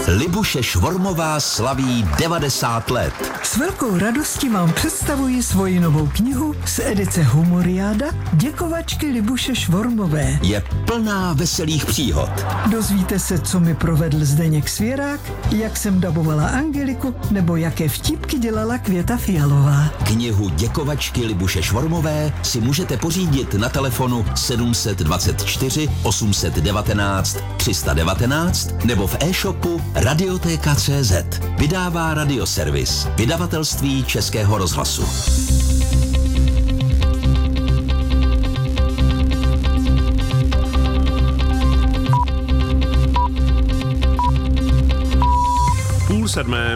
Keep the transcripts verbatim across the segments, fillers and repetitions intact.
Libuše Švormová slaví devadesát let. S velkou radostí vám představuji svoji novou knihu z edice Humoriáda Děkovačky Libuše Švormové. Je plná veselých příhod. Dozvíte se, co mi provedl Zdeněk Svěrák, jak jsem dabovala Angeliku, nebo jaké vtipky dělala Květa Fialová. Knihu Děkovačky Libuše Švormové si můžete pořídit na telefonu sedm dvacet čtyři osm set devatenáct tři sta devatenáct nebo v e-shopu Radiotéka tečka cé zet. Vydává Radioservis, vydavatelství Českého rozhlasu. Půl sedmé.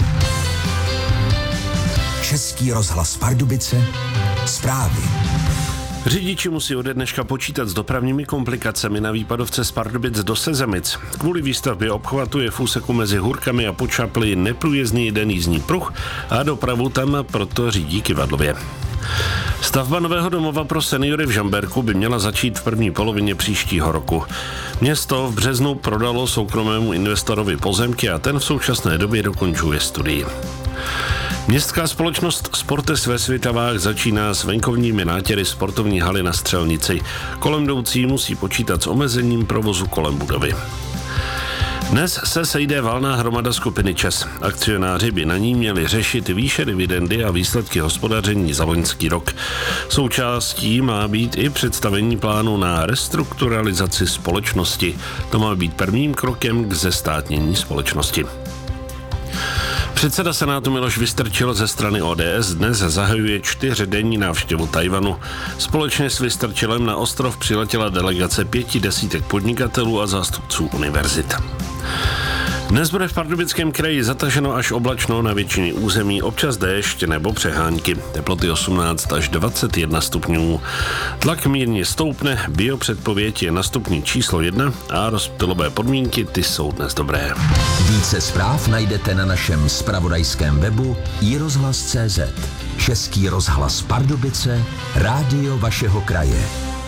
Český rozhlas Pardubice. Zprávy. Řidiči musí ode dneška počítat s dopravními komplikacemi na výpadovce z Pardubic do Sezemic. Kvůli výstavbě obchvatu je v úseku mezi Hůrkami a Počapli neprůjezdný jeden jízdní pruh a dopravu tam proto řídí kyvadlově. Stavba nového domova pro seniory v Žamberku by měla začít v první polovině příštího roku. Město v březnu prodalo soukromému investorovi pozemky a ten v současné době dokončuje studii. Městská společnost Sportes ve Svitavách začíná s venkovními nátěry sportovní haly na Střelnici. Kolem jdoucí musí počítat s omezením provozu kolem budovy. Dnes se sejde valná hromada skupiny ČEZ. Akcionáři by na ní měli řešit výše dividendy a výsledky hospodaření za loňský rok. Součástí má být i představení plánu na restrukturalizaci společnosti. To má být prvním krokem k zestátnění společnosti. Předseda Senátu Miloš Vystrčil ze strany O D S dnes zahajuje čtyřdenní návštěvu Tajvanu. Společně s Vystrčilem na ostrov přiletěla delegace pěti desítek podnikatelů a zástupců univerzit. Dnes bude v Pardubickém kraji zataženo až oblačno na většině území, občas déšť nebo přehánky. Teploty osmnáct až dvacet jedna stupňů. Tlak mírně stoupne, biopředpověď je na stupni číslo jedna a rozptylové podmínky ty jsou dnes dobré. Více zpráv najdete na našem zpravodajském webu i rozhlas tečka cé zet. Český rozhlas Pardubice, rádio vašeho kraje.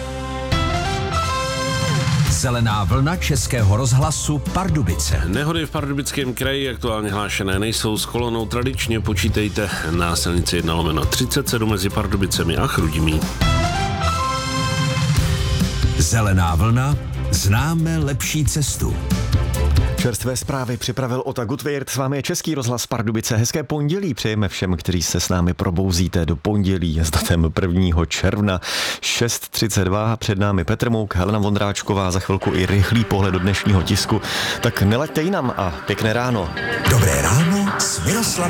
Zelená vlna Českého rozhlasu Pardubice. Nehody v Pardubickém kraji aktuálně hlášené nejsou. S kolonou tradičně počítejte na silnici jedna lomeno třicet sedm mezi Pardubicemi a Chrudimí. Zelená vlna, známe lepší cestu. Čerstvé zprávy připravil Ota Gutwirt, s vámi je Český rozhlas Pardubice. Hezké pondělí přejeme všem, kteří se s námi probouzíte do pondělí s datem prvního června šest třicet dva. Před námi Petr Mouk, Helena Vondráčková, za chvilku i rychlý pohled do dnešního tisku. Tak nelaďte jinam a pěkné ráno. Dobré ráno s Miroslavem